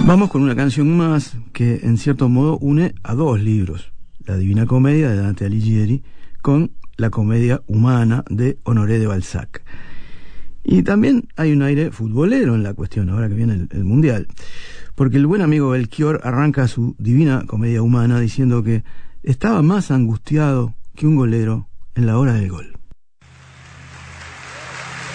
Vamos con una canción más que en cierto modo une a dos libros: la Divina Comedia de Dante Alighieri con la Comedia Humana de Honoré de Balzac. Y también hay un aire futbolero en la cuestión, ahora que viene el Mundial, porque el buen amigo Belchior arranca su Divina Comedia Humana diciendo que estaba más angustiado que un golero en la hora del gol.